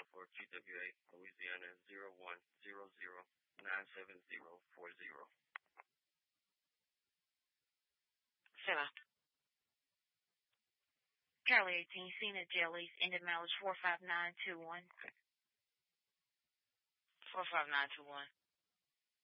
for QWA, Louisiana 0100-97040. Sarah. Charlie 18, seen at Jellies, ended mileage 45921. 45921.